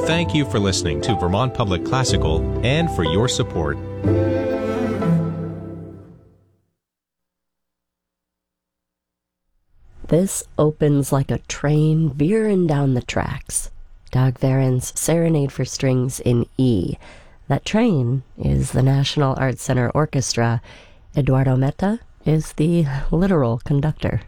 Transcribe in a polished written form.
Thank you for listening to Vermont Public Classical and for your support. This opens like a train veering down the tracks. Dag Veren's Serenade for Strings in E. That train is the National Arts Center Orchestra. Eduardo Meta is the literal conductor.